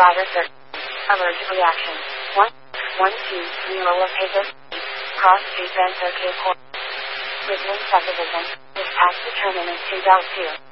Provider search. Allergic reaction. 1. 1-2. Neola Pagos. Cross Street Van Circuit Court. Riveling subdivision. Dispatch determinant 2.2.